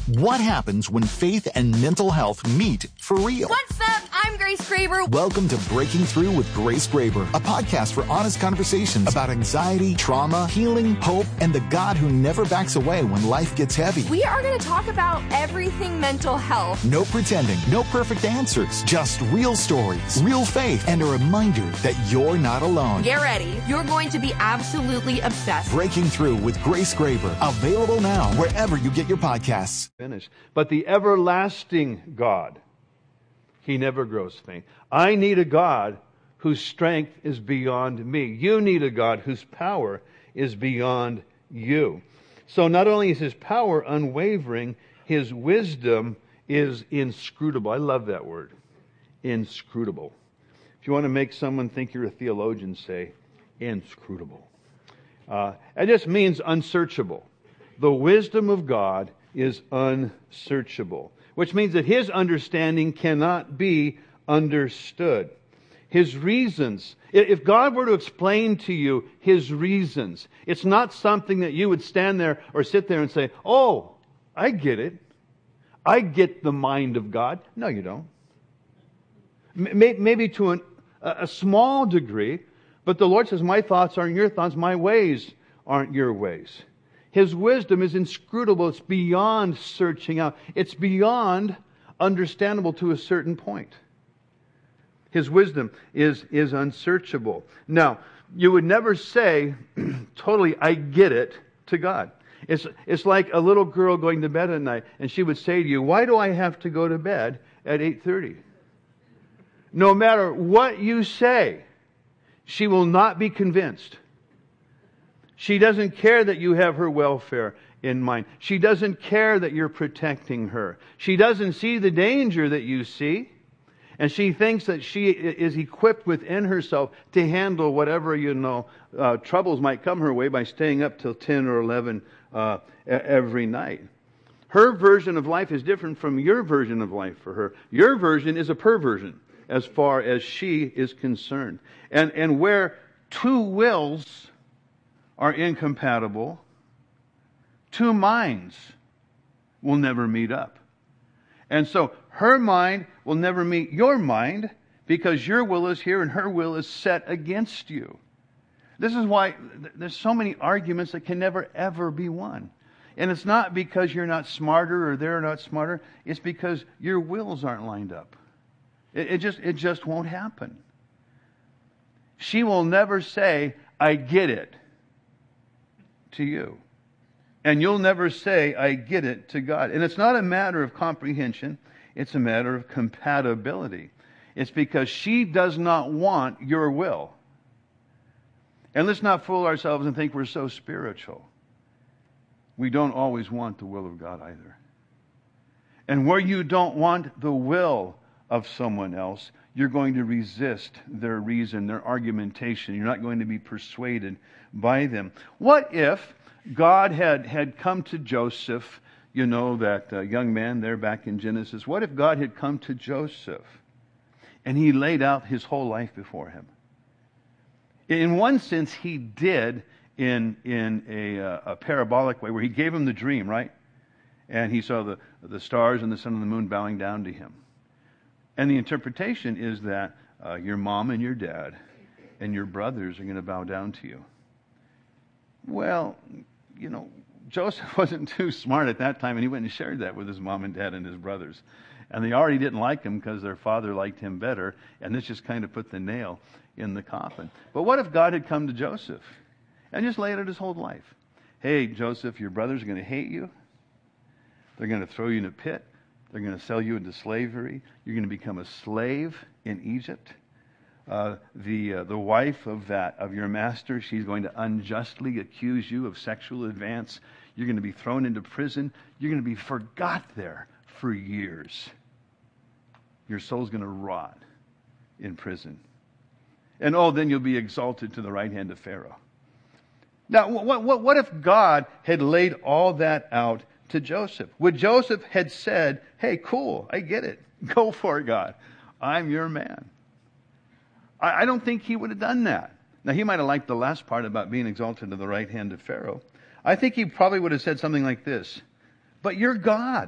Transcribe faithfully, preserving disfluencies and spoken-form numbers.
What happens when faith and mental health meet for real? What's up? I'm Grace Graber. Welcome to Breaking Through with Grace Graber, a podcast for honest conversations about anxiety, trauma, healing, hope, and the God who never backs away when life gets heavy. We are going to talk about everything mental health. No pretending, no perfect answers, just real stories, real faith, and a reminder that you're not alone. Get ready. You're going to be absolutely obsessed. Breaking Through with Grace Graber, available now wherever you get your podcasts. Finish. But the everlasting God, He never grows faint. I need a God whose strength is beyond me. You need a God whose power is beyond you. So not only is His power unwavering, His wisdom is inscrutable. I love that word, inscrutable. If you want to make someone think you're a theologian, say inscrutable. Uh, it just means unsearchable. The wisdom of God is unsearchable, which means that His understanding cannot be understood. His reasons, if God were to explain to you His reasons, it's not something that you would stand there or sit there and say, oh, I get it. I get the mind of God. No, you don't. Maybe to an, a small degree, but the Lord says, my thoughts aren't your thoughts, my ways aren't your ways. His wisdom is inscrutable. It's beyond searching out. It's beyond understandable to a certain point. His wisdom is, is unsearchable. Now, you would never say, totally, I get it, to God. It's, it's like a little girl going to bed at night, and she would say to you, why do I have to go to bed at eight thirty? No matter what you say, she will not be convinced. She doesn't care that you have her welfare in mind. She doesn't care that you're protecting her. She doesn't see the danger that you see. And she thinks that she is equipped within herself to handle whatever, you know, uh, troubles might come her way by staying up till ten or eleven uh, every night. Her version of life is different from your version of life for her. Your version is a perversion as far as she is concerned. And, and where two wills are incompatible, two minds will never meet up. And so her mind will never meet your mind because your will is here and her will is set against you. This is why there's so many arguments that can never ever be won. And it's not because you're not smarter or they're not smarter. It's because your wills aren't lined up. It, it just it just won't happen. She will never say, I get it, to you. And you'll never say, I get it, to God. And it's not a matter of comprehension. It's a matter of compatibility. It's because she does not want your will. And let's not fool ourselves and think we're so spiritual. We don't always want the will of God either. And where you don't want the will of someone else, you're going to resist their reason, their argumentation. You're not going to be persuaded by them. What if God had, had come to Joseph, you know, that uh, young man there back in Genesis? What if God had come to Joseph and He laid out his whole life before him? In one sense, He did in, in a, uh, a parabolic way where He gave him the dream, right? And he saw the, the stars and the sun and the moon bowing down to him. And the interpretation is that uh, your mom and your dad and your brothers are going to bow down to you. Well, you know, Joseph wasn't too smart at that time, and he went and shared that with his mom and dad and his brothers. And they already didn't like him because their father liked him better, and this just kind of put the nail in the coffin. But what if God had come to Joseph and just laid out his whole life? Hey, Joseph, your brothers are going to hate you. They're going to throw you in a pit. They're going to sell you into slavery. You're going to become a slave in Egypt. Uh, the uh, the wife of that of your master, she's going to unjustly accuse you of sexual advance. You're going to be thrown into prison. You're going to be forgot there for years. Your soul's going to rot in prison. And oh, then you'll be exalted to the right hand of Pharaoh. Now, what what what if God had laid all that out to Joseph? Would Joseph had said, hey, cool, I get it. Go for it, God. I'm your man. I, I don't think he would have done that. Now, he might have liked the last part about being exalted to the right hand of Pharaoh. I think he probably would have said something like this, but you're God.